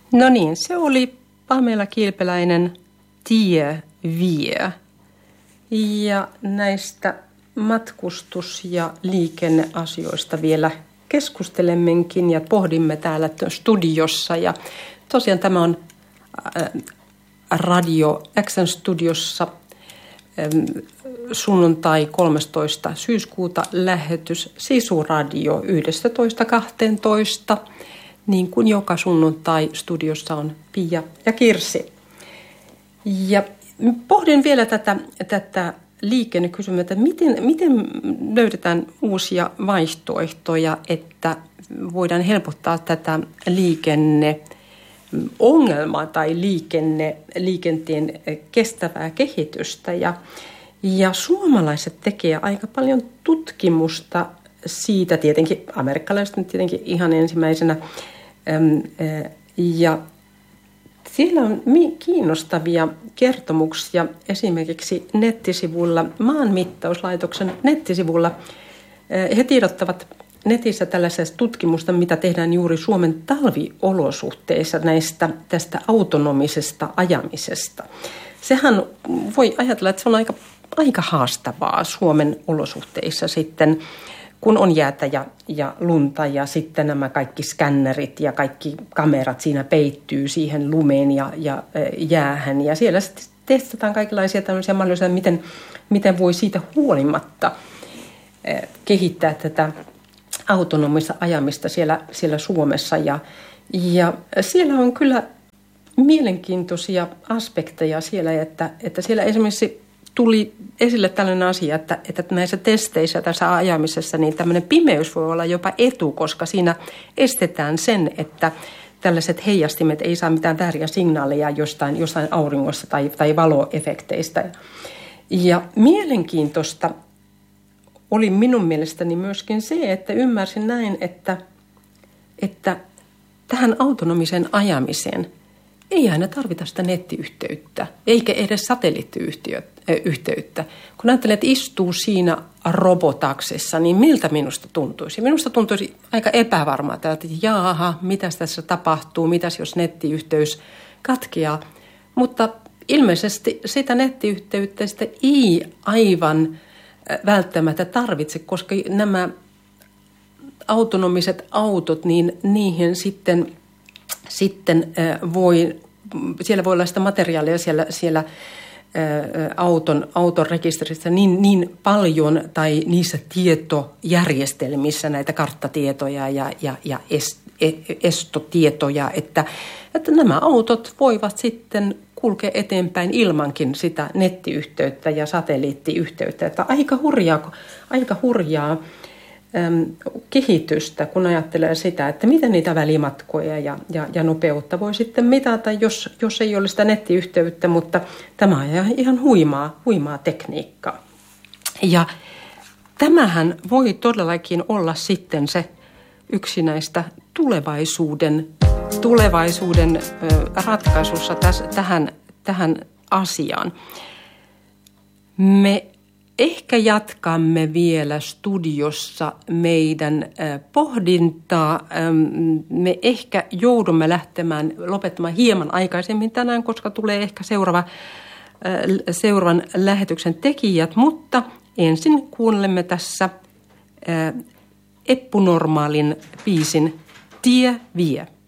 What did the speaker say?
No niin, se oli Pamela Kilpeläinen Tie vie. Ja näistä matkustus- ja liikenneasioista vielä keskustelemmekin ja pohdimme täällä studiossa. Ja tosiaan tämä on Radio Xn studiossa sunnuntai 13. syyskuuta lähetys Sisuradio 11.12. Niin kuin joka sunnuntai studiossa on Pia ja Kirsi. Ja pohdin vielä tätä liikennekysymystä, että miten löydetään uusia vaihtoehtoja, että voidaan helpottaa tätä liikenneongelmaa tai liikenteen kestävää kehitystä. Ja suomalaiset tekee aika paljon tutkimusta siitä, tietenkin amerikkalaiset nyt tietenkin ihan ensimmäisenä. Ja siellä on kiinnostavia kertomuksia esimerkiksi nettisivulla, Maanmittauslaitoksen nettisivulla. He tiedottavat netissä tällaisesta tutkimusta, mitä tehdään juuri Suomen talviolosuhteissa tästä autonomisesta ajamisesta. Sehän voi ajatella, että se on aika haastavaa Suomen olosuhteissa sitten, kun on jäätä ja lunta ja sitten nämä kaikki skännerit ja kaikki kamerat siinä peittyy siihen lumeen ja jäähän. Ja siellä sitten testataan kaikenlaisia tämmöisiä mahdollisuuksia, miten voi siitä huolimatta kehittää tätä autonomista ajamista siellä Suomessa. Ja siellä on kyllä mielenkiintoisia aspekteja siellä, että siellä esimerkiksi tuli esille tällainen asia, että näissä testeissä tässä ajamisessa niin tämmöinen pimeys voi olla jopa etu, koska siinä estetään sen, että tällaiset heijastimet ei saa mitään vääriä signaaleja jostain auringosta tai valoefekteistä. Ja mielenkiintoista oli minun mielestäni myöskin se, että ymmärsin näin, että tähän autonomiseen ajamiseen ei aina tarvita sitä nettiyhteyttä, eikä edes satelliittiyhteyttä. Kun ajattelee, että istuu siinä robotaksessa, niin miltä minusta tuntuisi? Minusta tuntuisi aika epävarmaa, että jaaha, mitäs tässä tapahtuu, mitäs jos nettiyhteys katkeaa. Mutta ilmeisesti sitä nettiyhteyttä ei aivan välttämättä tarvitse, koska nämä autonomiset autot, niin niihin sitten siellä voi olla sitä materiaalia siellä auton rekisterissä niin paljon tai niissä tietojärjestelmissä näitä karttatietoja ja estotietoja, että nämä autot voivat sitten kulkea eteenpäin ilmankin sitä nettiyhteyttä ja satelliittiyhteyttä. Että aika hurjaa kehitystä, kun ajattelee sitä, että miten niitä välimatkoja ja nopeutta voi sitten mitata, jos ei ole sitä nettiyhteyttä, mutta tämä on ihan huimaa tekniikkaa. Ja tämähän voi todellakin olla sitten se yksi näistä tulevaisuuden ratkaisussa tähän asiaan. Me ehkä jatkamme vielä studiossa meidän pohdintaa. Me ehkä joudumme lopettamaan hieman aikaisemmin tänään, koska tulee ehkä seuraavan lähetyksen tekijät. Mutta ensin kuunnelemme tässä Eppu Normaalin biisin Tie vie.